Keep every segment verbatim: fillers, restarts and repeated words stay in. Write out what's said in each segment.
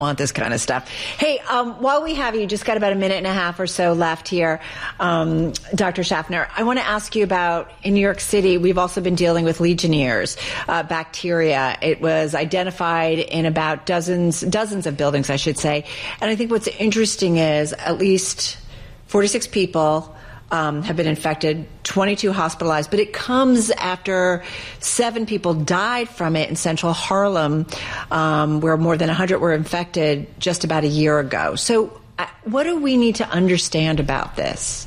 want this kind of stuff. Hey, um, while we have you, just got about a minute and a half or so left here, um, Doctor Schaffner, I want to ask you about, in New York City, we've also been dealing with Legionnaires' uh, bacteria. It was identified in about dozens, dozens of buildings, I should say. And I think what's interesting is at least forty-six people Um, have been infected, twenty-two hospitalized, but it comes after seven people died from it in central Harlem, um, where more than one hundred were infected just about a year ago. So uh, what do we need to understand about this?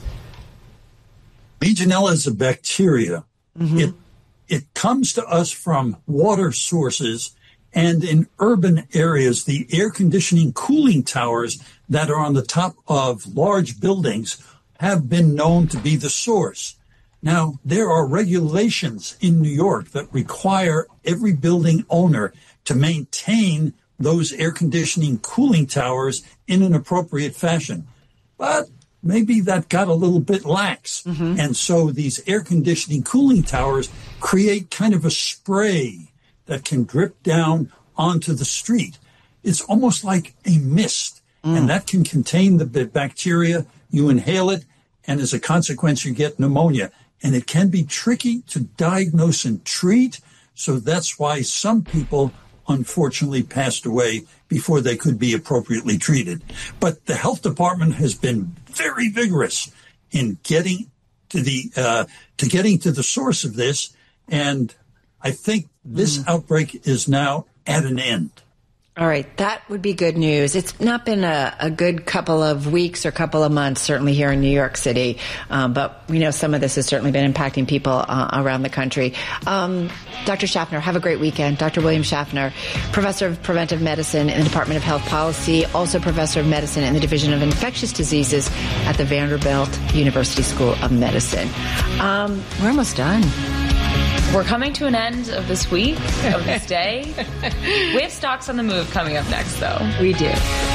Legionella is a bacteria. Mm-hmm. It, it comes to us from water sources, and in urban areas, the air conditioning cooling towers that are on the top of large buildings have been known to be the source. Now, there are regulations in New York that require every building owner to maintain those air conditioning cooling towers in an appropriate fashion. But maybe that got a little bit lax. Mm-hmm. And so these air conditioning cooling towers create kind of a spray that can drip down onto the street. It's almost like a mist, mm. and that can contain the bacteria. You inhale it, and as a consequence, you get pneumonia. And it can be tricky to diagnose and treat, so that's why some people, unfortunately, passed away before they could be appropriately treated. But the health department has been very vigorous in getting to the uh, to getting to the source of this, and I think this mm. outbreak is now at an end. All right, that would be good news. It's not been a, a good couple of weeks or couple of months, certainly here in New York City, um, but we know some of this has certainly been impacting people uh, around the country. Um, Doctor Schaffner, have a great weekend. Doctor William Schaffner, Professor of Preventive Medicine in the Department of Health Policy, also Professor of Medicine in the Division of Infectious Diseases at the Vanderbilt University School of Medicine. Um, we're almost done. We're coming to an end of this week, of this day. We have Stocks on the Move coming up next, though. We do.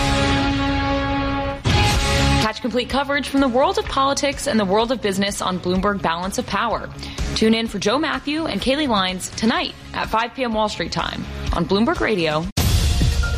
Catch complete coverage from the world of politics and the world of business on Bloomberg Balance of Power. Tune in for Joe Matthew and Kaylee Lines tonight at five p.m. Wall Street time on Bloomberg Radio.